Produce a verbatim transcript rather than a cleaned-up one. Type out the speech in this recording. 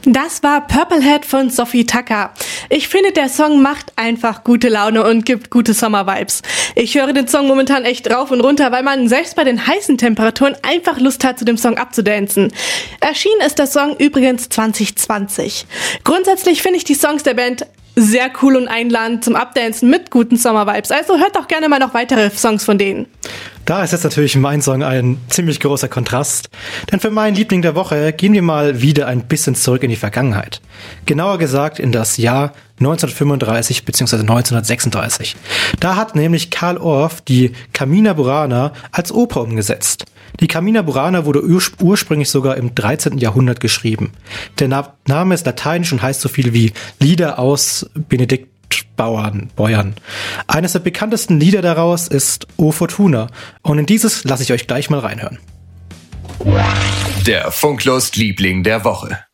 Das war Purplehead von Sophie Tucker. Ich finde, der Song macht einfach gute Laune und gibt gute Sommer-Vibes. Ich höre den Song momentan echt rauf und runter, weil man selbst bei den heißen Temperaturen einfach Lust hat, zu dem Song abzudancen. Erschienen ist der Song übrigens zwanzig zwanzig. Grundsätzlich finde ich die Songs der Band sehr cool und einladend zum Abdancen mit guten Sommer-Vibes. Also hört doch gerne mal noch weitere Songs von denen. Da ist jetzt natürlich mein Song ein ziemlich großer Kontrast, denn für meinen Liebling der Woche gehen wir mal wieder ein bisschen zurück in die Vergangenheit. Genauer gesagt in das Jahr neunzehnhundertfünfunddreißig bzw. neunzehnhundertsechsunddreißig. Da hat nämlich Carl Orff die Carmina Burana als Oper umgesetzt. Die Carmina Burana wurde ur- ursprünglich sogar im dreizehnten Jahrhundert geschrieben. Der Na- Name ist lateinisch und heißt so viel wie Lieder aus Benedikt Bauern, Bäuern. Eines der bekanntesten Lieder daraus ist O Fortuna und in dieses lasse ich euch gleich mal reinhören. Der Funklost Liebling der Woche.